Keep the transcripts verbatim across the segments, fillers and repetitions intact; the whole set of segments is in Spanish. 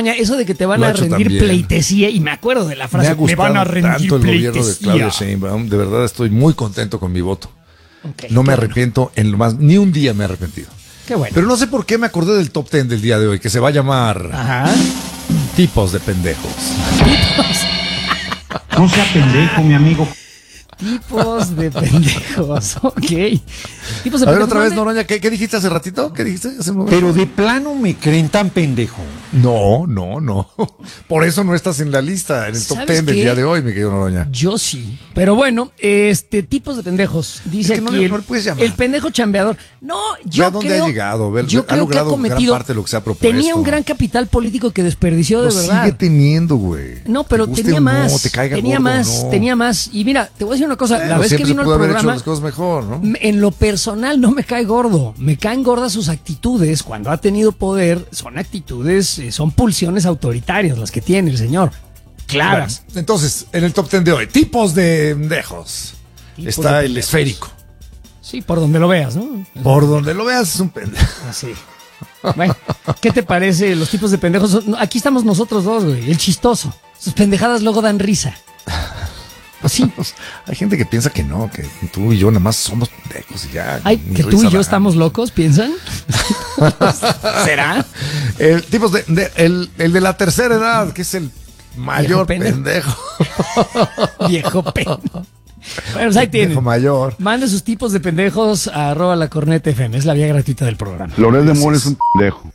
Noroña, eso de que te van Lo ha a hecho rendir también. pleitesía, y me acuerdo de la frase, Me ha gustado van a rendir tanto el pleitesía. gobierno de Claudia Sheinbaum. De verdad estoy muy contento con mi voto. Okay, no me bueno. arrepiento en lo más, ni un día me he arrepentido. Qué bueno. Pero no sé por qué me acordé del top ten del día de hoy, que se va a llamar Ajá. Tipos de Pendejos. No sea pendejo, mi amigo. Tipos de pendejos, ok. Tipos de A ver, pendejos. otra vez, ¿dónde? Noroña, ¿qué, qué dijiste hace ratito? ¿Qué dijiste hace un momento? Pero de plano me creen tan pendejo. No, no, no. Por eso no estás en la lista, en el top ¿Sabes ten del qué? día de hoy, mi querido Noroña. Yo sí. Pero bueno, este, tipos de pendejos. Dice Es que no aquí le- el, no le puedes llamar. el pendejo chambeador. No, yo Ve a dónde creo, ha llegado, ve- yo ha creo que ha logrado gran cometido, parte de lo que se ha propuesto. tenía un gran capital político que desperdició de Lo verdad. sigue teniendo, güey. No, pero Te guste tenía o no, más, te caiga tenía gordo o más, no. tenía más. Y mira, te voy a decir una cosa, la Bueno, vez que siempre vino se pudo al haber hecho programa, las cosas mejor, ¿no? m- en lo personal no me cae gordo, me caen gordas sus actitudes cuando ha tenido poder, son actitudes, eh, son pulsiones autoritarias las que tiene el señor, claras. Bueno, entonces, en el top ten de hoy, tipos de pendejos. Tipos Está de el pendejos. esférico. Sí, por donde lo veas, ¿no? Por donde lo veas es un pendejo. Así. Bueno, ¿qué te parece los tipos de pendejos? Son- Aquí estamos nosotros dos, güey, el chistoso. Sus pendejadas luego dan risa. Así. Hay gente que piensa que no, que tú y yo nada más somos pendejos y ya. Ay, ni que tú risa y yo dan. estamos locos, ¿piensan? ¿Será? El tipos de, de- el, el de la tercera edad, que es el mayor Viejo pendejo. Viejo pendejo. Bueno, pues ahí tienen. Viejo mayor. Mande sus tipos de pendejos a arroba la corneta F M. Es la vía gratuita del programa. Loret de Mola es un pendejo.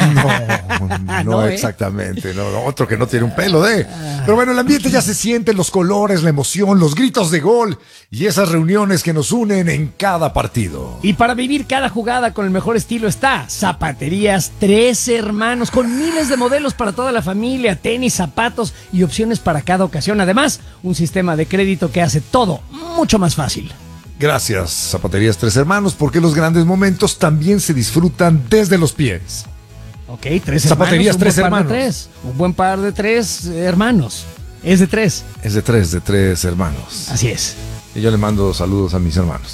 No, no, No, ¿eh? exactamente. No, no, otro que no tiene un pelo de. Pero bueno, el ambiente ya se siente, los colores, la emoción, los gritos de gol y esas reuniones que nos unen en cada partido. Y para vivir cada jugada con el mejor estilo está Zapaterías Tres Hermanos, con miles de modelos para toda la familia, tenis, zapatos y opciones para cada ocasión. Además, un sistema de crédito que hace todo mucho más fácil. Gracias, Zapaterías Tres Hermanos, porque los grandes momentos también se disfrutan desde los pies. Ok, tres Zapaterías hermanos, un Tres buen par de Hermanos. tres. Un buen par de tres eh, hermanos. Es de tres. Es de tres, de tres hermanos. Así es. Y yo le mando saludos a mis hermanos.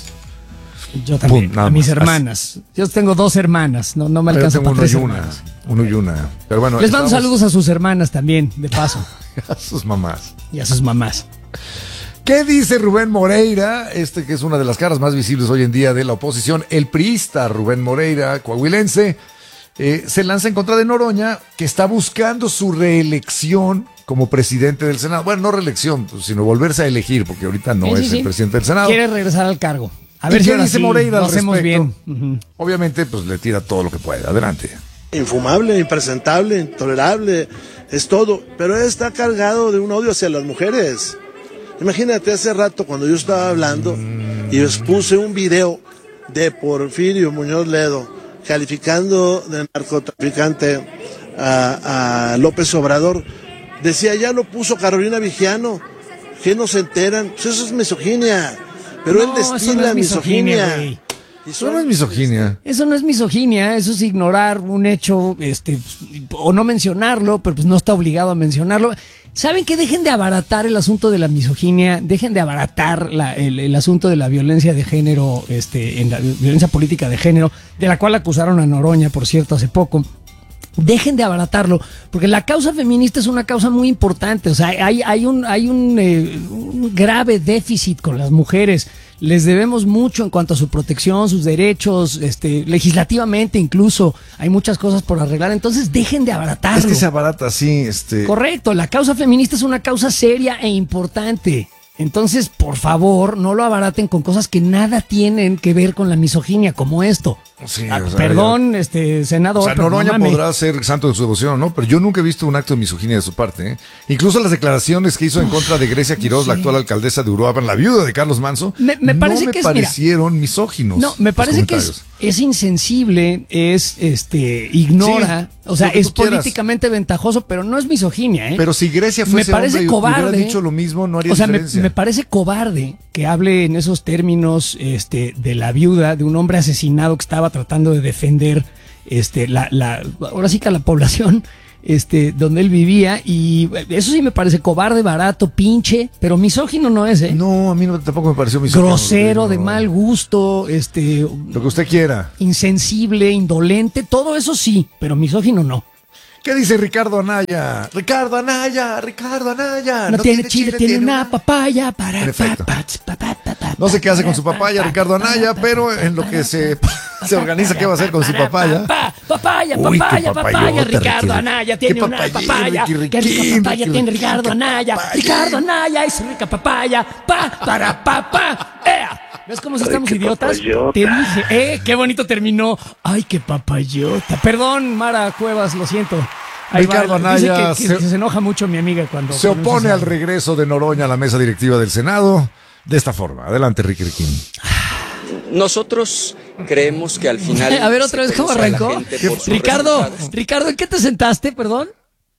Yo también. Pum, nada a mis más. hermanas. Yo tengo dos hermanas. No, no me Yo alcanza tengo para uno tres y una. hermanas. Uno y una. Pero bueno, Les mando estamos- saludos a sus hermanas también, de paso. a sus mamás. Y a sus mamás. ¿Qué dice Rubén Moreira? Este que es una de las caras más visibles hoy en día de la oposición, el priista Rubén Moreira, coahuilense, eh, se lanza en contra de Noroña, que está buscando su reelección como presidente del Senado. Bueno, no reelección, pues, sino volverse a elegir, porque ahorita no Sí, sí, es sí. el presidente del Senado. Quiere regresar al cargo. A ¿Y ver si qué ahora dice sí Moreira lo al hacemos respecto? bien. Ujú. Obviamente, pues le tira todo lo que puede. Adelante. Infumable, impresentable, intolerable, es todo, pero está cargado de un odio hacia las mujeres. Imagínate hace rato cuando yo estaba hablando y les puse un video de Porfirio Muñoz Ledo calificando de narcotraficante a, a López Obrador. Decía, ya lo puso Carolina Vigiano, que no se enteran, pues eso es misoginia, pero él No, eso destila no es misoginia, misoginia. güey. Y Eso no es misoginia. Eso no es misoginia, eso es ignorar un hecho, este, o no mencionarlo, pero pues no está obligado a mencionarlo. ¿Saben qué? Dejen de abaratar el asunto de la misoginia, dejen de abaratar la- el, el asunto de la violencia de género, este, en la violencia política de género, de la cual acusaron a Noroña, por cierto, hace poco. Dejen de abaratarlo, porque la causa feminista es una causa muy importante. O sea, hay, hay un, hay un, eh, un grave déficit con las mujeres. Les debemos mucho en cuanto a su protección, sus derechos, este, legislativamente incluso. Hay muchas cosas por arreglar. Entonces, dejen de abaratarlo. Es que se abarata así, este. Correcto, la causa feminista es una causa seria e importante. Entonces, por favor, no lo abaraten con cosas que nada tienen que ver con la misoginia, como esto. Sí, Ah, o sea, perdón, este senador. O sea, pero no Noroña mames. podrá ser santo de su devoción, ¿no? Pero yo nunca he visto un acto de misoginia de su parte, ¿eh? Incluso las declaraciones que hizo en contra de Grecia Quiroz, la actual alcaldesa de Uruapan, la viuda de Carlos Manso, Me- me parece no me que es- mira, parecieron misóginos. No, me los parece que es, comentarios. es insensible, es este ignora, Sí, o sea, lo que es tú quieras. políticamente ventajoso, pero no es misoginia, ¿eh? Pero si Grecia me fuese parece hombre y cobarde. hubiera dicho lo mismo, no haría o sea, me, diferencia. me parece cobarde que hable en esos términos este, de la viuda, de un hombre asesinado que estaba tratando de defender este, la, la, ahora sí que a la población este, donde él vivía, y eso sí me parece cobarde, barato, pinche, pero misógino no es, ¿eh? No, a mí no, tampoco me pareció misógino. Grosero, no. de mal gusto, este, Lo que usted quiera. insensible, indolente, todo eso sí, pero misógino no. ¿Qué dice Ricardo Anaya? Ricardo Anaya, Ricardo Anaya. No, no tiene chile, chile, tiene una papaya para... Perfecto. No sé qué hace con su papaya Ricardo Anaya, pero en lo que se, se organiza qué va a hacer con su papaya. Papaya, papaya, papaya, Ricardo Anaya tiene una papaya. Qué rica papaya tiene Ricardo Anaya. Ricardo Anaya es rica papaya. Pa, para, pa, pa. ¿Ves cómo estamos idiotas? Papayota. Te dije, eh, qué bonito terminó. Ay, qué papayota. Perdón, Mara Cuevas, lo siento. Ahí Ricardo va, Anaya dice que, que se, se enoja mucho mi amiga cuando... Se opone al regreso de Noroña a la mesa directiva del Senado de esta forma. Adelante, Ricky Riquín. Nosotros creemos que al final... A ver, otra vez, ¿cómo arrancó? Ricardo, Ricardo, ¿en qué te sentaste, perdón?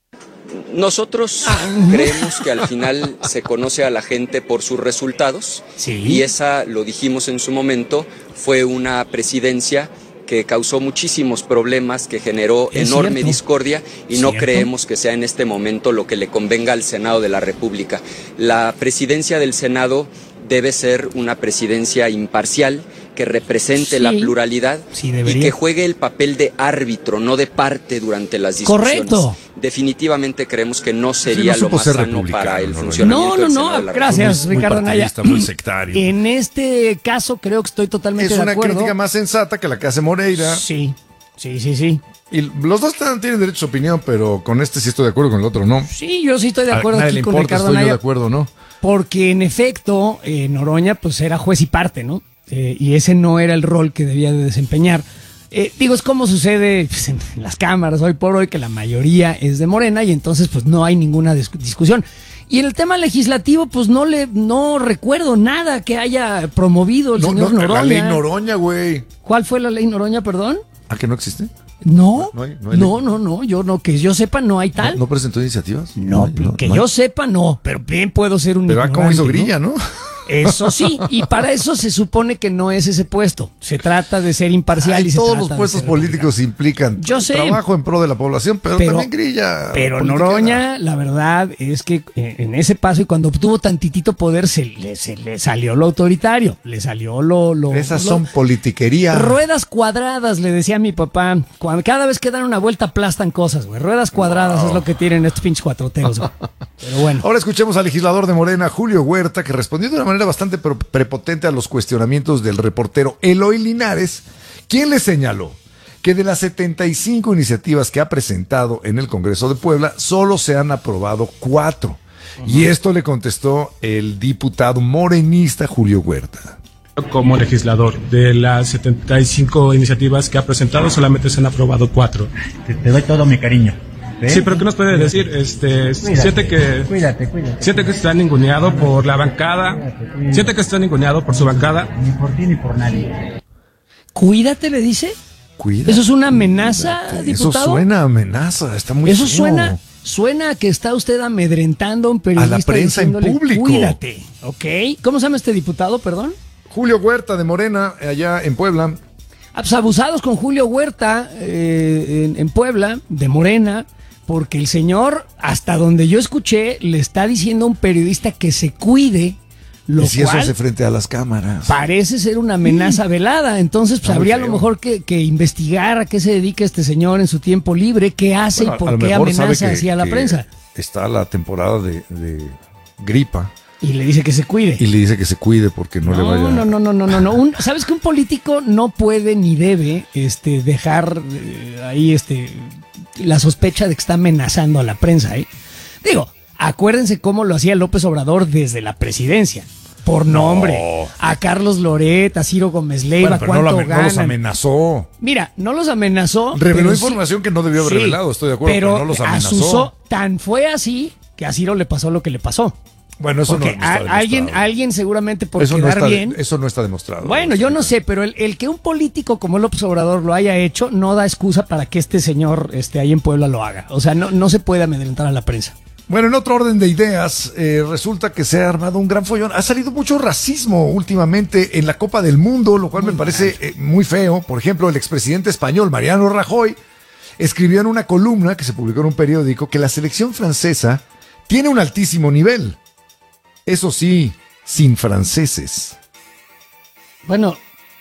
Nosotros creemos que al final se conoce a la gente por sus resultados. Sí. Y esa, lo dijimos en su momento, fue una presidencia que causó muchísimos problemas, que generó es enorme cierto. discordia y ¿Cierto? no creemos que sea en este momento lo que le convenga al Senado de la República. La presidencia del Senado debe ser una presidencia imparcial, que represente sí, la pluralidad sí, y que juegue el papel de árbitro, no de parte durante las discusiones. Correcto. Definitivamente creemos que no sería sí, no lo más sano para el funcionamiento no, no, del no, Senado de la gracias, muy, Ricardo muy Anaya. muy sectario. En este caso creo que estoy totalmente Es de una acuerdo. crítica más sensata que la que hace Moreira. Sí, sí, sí, sí. Y los dos tienen derecho a opinión, pero con este sí estoy de acuerdo, con el otro no. Sí, yo sí estoy de acuerdo A nadie aquí le con importa, Ricardo estoy yo Anaya. de acuerdo, ¿no? Porque en efecto, eh, Noroña pues era juez y parte, ¿no? Eh, y ese no era el rol que debía de desempeñar. Eh, digo, es como sucede pues, en, en las cámaras hoy por hoy, que la mayoría es de Morena y entonces pues no hay ninguna dis- discusión. Y en el tema legislativo, pues no le no recuerdo nada que haya promovido el No, señor no, Noroña. la ley Noroña, güey. ¿Cuál fue la ley Noroña, perdón? ¿A que no existe? No, No hay- no hay no, ley. no, no, yo no, que yo sepa no hay tal. ¿No, no presentó iniciativas? No, hay, no, que no hay. yo sepa no, pero bien puedo ser un Pero ah, como hizo ignorante, ¿no? Grilla, ¿no? Eso sí, y para eso se supone que no es ese puesto. Se trata de ser imparcial Ay, y se todos trata los de puestos ser políticos implican Yo sé. trabajo en pro de la población, pero, Pero- también Grilla. Pero politiquera. Noroña, la verdad es que eh, en ese paso y cuando obtuvo tantitito poder se le, se le salió lo autoritario, le salió lo... lo Esas lo- son politiquería. Ruedas cuadradas, le decía a mi papá. Cuando, cada vez que dan una vuelta aplastan cosas, güey. Ruedas cuadradas es lo que tienen estos pinches cuatroteros, güey. Pero bueno. Ahora escuchemos al legislador de Morena, Julio Huerta, que respondió de una manera bastante pro- prepotente a los cuestionamientos del reportero Eloy Linares, quien le señaló que de las setenta y cinco iniciativas que ha presentado en el Congreso de Puebla, solo se han aprobado cuatro. Uh-huh. Y esto le contestó el diputado morenista Julio Huerta. Como legislador, de las setenta y cinco iniciativas que ha presentado, solamente se han aprobado cuatro. Te, te doy todo mi cariño. ¿Ven? Sí, pero ¿qué nos puede decir? Este, Cuídate, siente que cuídate, cuídate. siente que está ninguneado por la bancada, Cuídate, cuídate. siente que está ninguneado por su bancada. Ni por ti ni por nadie. Cuídate, le dice. Cuídate, ¿Eso es una amenaza, cuídate. diputado? Eso suena a amenaza, está muy Eso feo. suena, suena a que está usted amedrentando a un periodista. A la prensa en diciéndole, público. Cuídate, ¿ok? ¿Cómo se llama este diputado, perdón? Julio Huerta de Morena, allá en Puebla. Ah, pues abusados con Julio Huerta eh, en, en Puebla, de Morena, porque el señor, hasta donde yo escuché, le está diciendo a un periodista que se cuide, lo y si eso cual hace frente a las cámaras. parece ser una amenaza velada. Entonces, pues Está muy habría a lo feo. mejor que, que investigar a qué se dedica este señor en su tiempo libre, qué hace Bueno, y a por lo qué mejor sabe amenaza que- así a la que prensa. Está la temporada de, de gripa Y le dice que se cuide. y le dice que se cuide porque no, No, le vaya. no, no, no, no, no, no. Un- ¿Sabes que un político no puede ni debe este, dejar eh, ahí este, la sospecha de que está amenazando a la prensa? ¿eh? Digo, acuérdense cómo lo hacía López Obrador desde la presidencia. Por nombre. A Carlos Loret, a Ciro Gómez Leiva, Bueno, pero no, cuánto lo, no los ganan. amenazó. Mira, no los amenazó. Reveló pero información sí- que no debió haber sí, revelado, estoy de acuerdo, pero no los amenazó. asusó. Tan fue así que a Ciro le pasó lo que le pasó. Bueno, eso no, Porque no está a- demostrado. alguien, alguien seguramente por eso, no quedar está, bien. eso no está demostrado. Bueno, yo no sé, pero el, el que un político como López Obrador lo haya hecho no da excusa para que este señor este, ahí en Puebla lo haga. O sea, no, no se puede amedrentar a la prensa. Bueno, en otro orden de ideas, eh, resulta que se ha armado un gran follón. Ha salido mucho racismo últimamente en la Copa del Mundo, lo cual me parece eh, muy feo. Por ejemplo, el expresidente español Mariano Rajoy escribió en una columna que se publicó en un periódico que la selección francesa tiene un altísimo nivel. Eso sí, sin franceses. Bueno,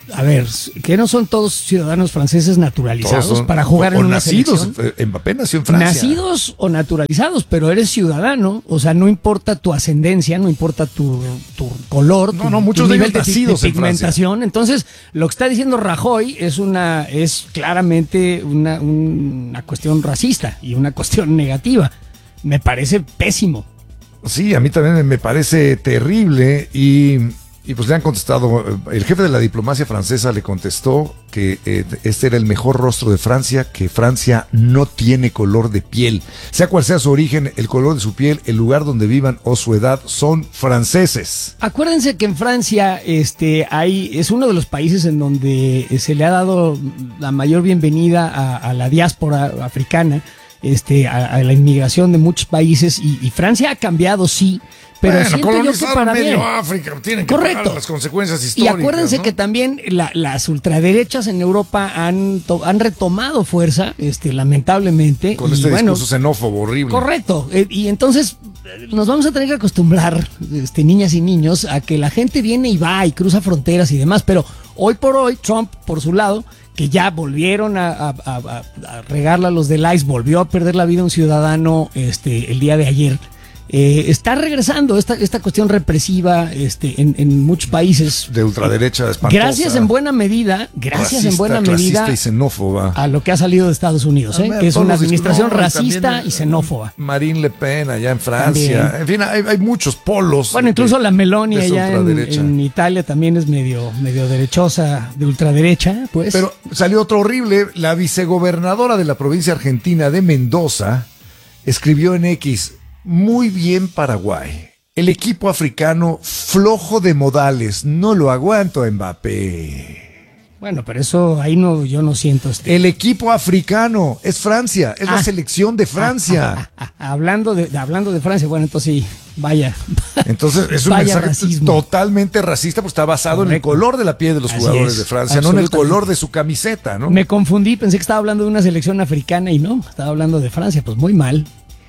a ver, que no son todos ciudadanos franceses naturalizados Todos son- para jugar o, en o una nacidos. selección. eh, Mbappé nació en Francia. Nacidos o naturalizados, pero eres ciudadano, o sea, no importa tu ascendencia, no importa tu, tu color, No, tu, no, muchos tu de nivel ellos de, pi- nacidos de en pigmentación. Entonces, lo que está diciendo Rajoy es una, es claramente una, una cuestión racista y una cuestión negativa. Me parece pésimo. Sí, a mí también me parece terrible y, y pues le han contestado, el jefe de la diplomacia francesa le contestó que eh, este era el mejor rostro de Francia, que Francia no tiene color de piel. Sea cual sea su origen, el color de su piel, el lugar donde vivan o su edad son franceses. Acuérdense que en Francia este, hay, es uno de los países en donde se le ha dado la mayor bienvenida a, a la diáspora africana, este, a, a la inmigración de muchos países y, y Francia ha cambiado, sí, pero Bueno, siento yo que colonizar para medio bien. África, tienen que Correcto. pagar las consecuencias Y históricas. acuérdense ¿no? que también la- las ultraderechas en Europa han, to- han retomado fuerza, este, lamentablemente. Con y este bueno, discurso xenófobo horrible. correcto. Eh, y entonces eh, nos vamos a tener que acostumbrar, este, niñas y niños, a que la gente viene y va y cruza fronteras y demás. Pero hoy por hoy, Trump, por su lado, que ya volvieron a, a, a- a regarla los del I C E, volvió a perder la vida un ciudadano este, el día de ayer. Eh, está regresando esta, esta cuestión represiva este, en, en muchos países. De ultraderecha espantosa. Gracias en buena medida, gracias racista, en buena clasista medida y xenófoba. a lo que ha salido de Estados Unidos, ¿eh? A ver, que es todos una los discursos- administración no, y racista también, y xenófoba. Marine Le Pen allá en Francia. También. En fin, hay, hay muchos polos. Bueno, incluso de- la Meloni de esa allá en, ultraderecha. en Italia también es medio, medio derechosa, de ultraderecha, pues. Pero salió otro horrible. La vicegobernadora de la provincia argentina de Mendoza escribió en X: muy bien Paraguay. El equipo africano flojo de modales. No lo aguanto, Mbappé. Bueno, pero eso ahí no, yo no siento este. El equipo africano es Francia, es la Ah. selección de Francia. Ah, hablando de, de- hablando de Francia, bueno, entonces sí, vaya. Entonces es un Vaya mensaje racismo. totalmente racista, pues está basado en el Correcto. color de la piel de los Así jugadores es, de Francia, no en el absolutamente. color de su camiseta, ¿no? Me confundí, pensé que estaba hablando de una selección africana y no, estaba hablando de Francia, pues muy mal.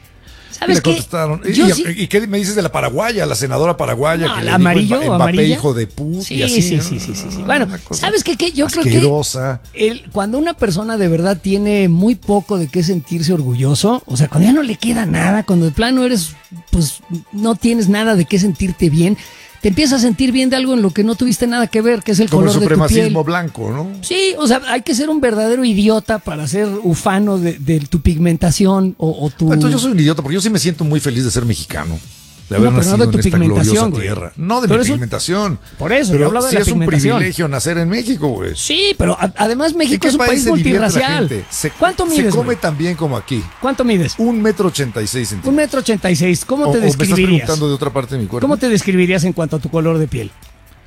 ¿Sabes Le qué? contestaron. ¿Y, Yo y- sí- y qué me dices de la paraguaya, la senadora paraguaya? No, que el le amarillo, dijo Mbappé, amarilla. hijo de puta Sí, y así, sí, ¿no? sí, sí, sí, sí. Bueno, Una cosa ¿sabes qué? qué? Yo asquerosa. creo que el, cuando una persona de verdad tiene muy poco de qué sentirse orgulloso, o sea, cuando ya no le queda nada, cuando de plano eres, pues, no tienes nada de qué sentirte bien, te empiezas a sentir bien de algo en lo que no tuviste nada que ver, que es el Como el color de tu piel. supremacismo blanco, ¿no? Sí, o sea, hay que ser un verdadero idiota para ser ufano de, de tu pigmentación o, o tu... Entonces yo soy un idiota porque yo sí me siento muy feliz de ser mexicano. De haber No, pero no nacido de tu en esta pigmentación, gloriosa güey. tierra. No de Pero mi eso- pigmentación. Por eso, yo pero hablaba de sí la es un pigmentación. privilegio nacer en México, güey. Sí, pero a- además ¿En México qué es un país se divierte la multirracial. gente? Se, ¿Cuánto se mides, come güey? tan bien como aquí. ¿Cuánto mides? Un metro ochenta y seis Un centímetros. metro ochenta y seis. ¿Cómo O- te o me estás describirías? preguntando de otra parte de mi cuerpo. ¿Cómo te describirías en cuanto a tu color de piel?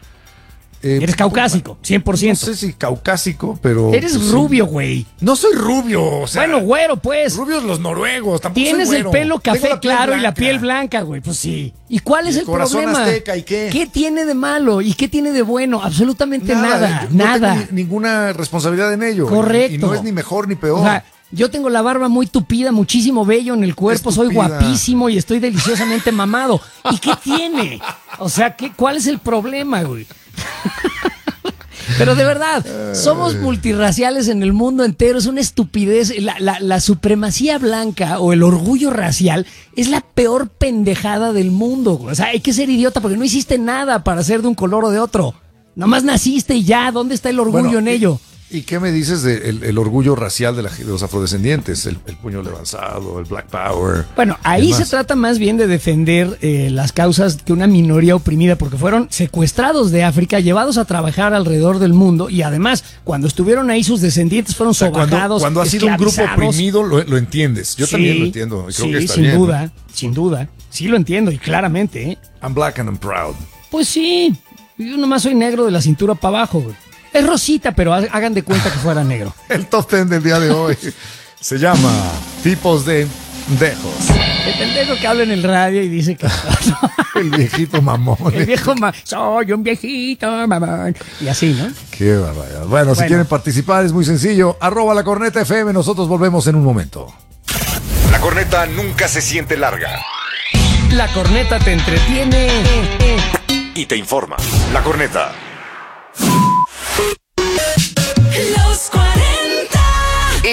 Eh, Eres caucásico, cien por ciento. No sé si caucásico, pero... Eres pues, sí. rubio, güey. No soy rubio, o sea... Bueno, güero, pues. rubios los noruegos, tampoco Tienes soy el güero. pelo Tengo café la piel claro y la blanca. piel blanca, güey. Pues sí. ¿Y cuál es Y el corazón problema? azteca, ¿y qué? tiene de malo? ¿Y qué tiene de bueno? Absolutamente nada. yo no Nada. tengo ni- ninguna responsabilidad en ello. Correcto. Y no es ni mejor ni peor. O sea, yo tengo la barba muy tupida, muchísimo vello en el cuerpo, soy Estúpida. guapísimo y estoy deliciosamente mamado. ¿Y qué tiene? O sea, ¿qué, ¿cuál es el problema, güey? Pero de verdad, somos multirraciales en el mundo entero, es una estupidez. La, la, la supremacía blanca o el orgullo racial es la peor pendejada del mundo, güey. O sea, hay que ser idiota porque no hiciste nada para ser de un color o de otro. Nomás naciste y ya, ¿dónde está el orgullo Bueno, en y- ello? ¿Y qué me dices del el orgullo racial de, la- de los afrodescendientes? El, el puño levantado, el Black Power. Bueno, ahí Demás. se trata más bien de defender eh, las causas que una minoría oprimida, porque fueron secuestrados de África, llevados a trabajar alrededor del mundo, y además, cuando estuvieron ahí, sus descendientes fueron O sea, cuando, sobajados, cuando ha sido un grupo esclavizados. oprimido, lo, lo entiendes. Yo Sí, también lo entiendo. Y creo sí, que está sin bien. duda, sin duda. Sí lo entiendo, y claramente, ¿eh? I'm black and I'm proud. Pues sí, yo nomás soy negro de la cintura para abajo, güey. Es rosita, pero ha- hagan de cuenta que fuera negro. El top ten del día de hoy se llama Tipos de Dejos. El pendejo que habla en el radio y dice que... El viejito mamón. El viejo ma... Soy un viejito mamón. Y así, ¿no? Qué barbaridad. Bueno, si Bueno. quieren participar es muy sencillo. Arroba la corneta F M. Nosotros volvemos en un momento. La corneta nunca se siente larga La corneta te entretiene. y te informa. La corneta.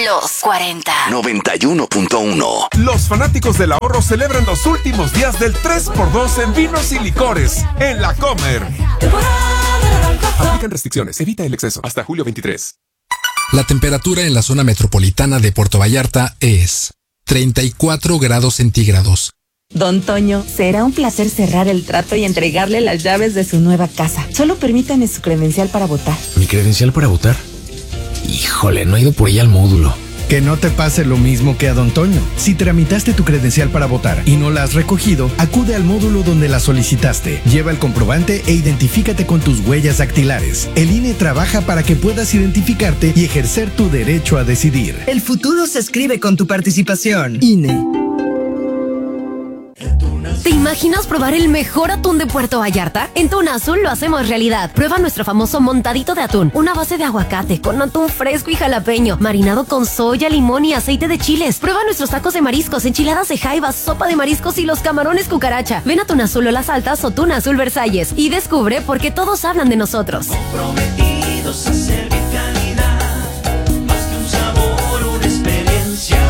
Los cuarenta. noventa y uno punto uno. Los fanáticos del ahorro celebran los últimos días del tres por dos en vinos y licores en La Comer. Aplican restricciones, evita el exceso. Hasta julio veintitrés. La temperatura en la zona metropolitana de Puerto Vallarta es treinta y cuatro grados centígrados. Don Toño, será un placer cerrar el trato y entregarle las llaves de su nueva casa. Solo permítame su credencial para votar. ¿Mi credencial para votar? Híjole, no he ido por ella al módulo. Que no te pase lo mismo que a Don Toño. Si tramitaste tu credencial para votar y no la has recogido, acude al módulo donde la solicitaste. Lleva el comprobante e identifícate con tus huellas dactilares. El I N E trabaja para que puedas identificarte y ejercer tu derecho a decidir. El futuro se escribe con tu participación. I N E. ¿Te imaginas probar el mejor atún de Puerto Vallarta? En Tuna Azul lo hacemos realidad. Prueba nuestro famoso montadito de atún, una base de aguacate con atún fresco y jalapeño, marinado con soya, limón y aceite de chiles. Prueba nuestros tacos de mariscos, enchiladas de jaiba, sopa de mariscos y los camarones cucaracha. Ven a Tuna Azul o Las Altas o Tuna Azul Versalles y descubre por qué todos hablan de nosotros. Comprometidos a servir calidad, más que un sabor, una experiencia.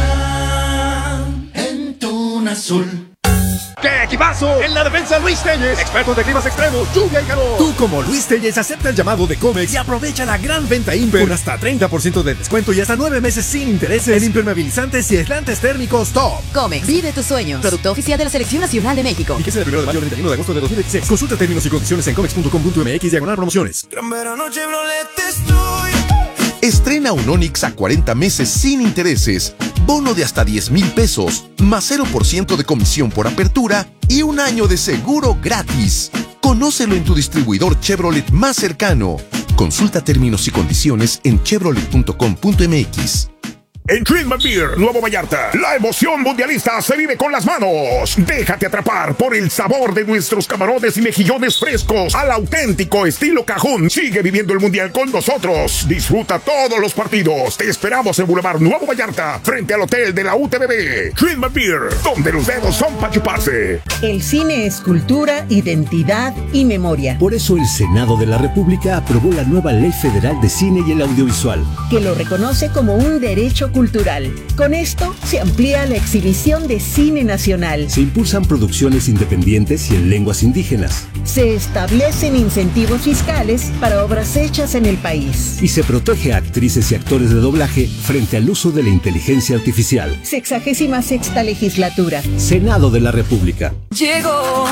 En Tuna Azul. ¡Qué equipazo! En la defensa Luis Telles, expertos de climas extremos, lluvia y calor. Tú como Luis Telles acepta el llamado de Comex y aprovecha la gran venta Imper con hasta treinta por ciento de descuento y hasta nueve meses sin intereses en impermeabilizantes y aislantes térmicos top. Comex, vive tus sueños. Producto oficial de la Selección Nacional de México. Fíjese del primero de mayo al treinta y uno de agosto de dos mil dieciséis. Consulta términos y condiciones en comex punto com punto m x diagonal promociones. Gran verano Chevrolet estoy. Estrena un Onix a cuarenta meses sin intereses, bono de hasta diez mil pesos, más cero por ciento de comisión por apertura y un año de seguro gratis. Conócelo en tu distribuidor Chevrolet más cercano. Consulta términos y condiciones en chevrolet punto com punto m x. En Dream Beer, Nuevo Vallarta, la emoción mundialista se vive con las manos. Déjate atrapar por el sabor de nuestros camarones y mejillones frescos al auténtico estilo cajún. Sigue viviendo el mundial con nosotros. Disfruta todos los partidos. Te esperamos en Boulevard Nuevo Vallarta, frente al hotel de la U T B B. Dream Beer, donde los dedos son para chuparse. El cine es cultura, identidad y memoria. Por eso el Senado de la República aprobó la nueva Ley Federal de Cine y el Audiovisual, que lo reconoce como un derecho cultural. Cultural. Con esto se amplía la exhibición de cine nacional. Se impulsan producciones independientes y en lenguas indígenas. Se establecen incentivos fiscales para obras hechas en el país. Y se protege a actrices y actores de doblaje frente al uso de la inteligencia artificial. Sexagésima sexta legislatura. Senado de la República. Llegó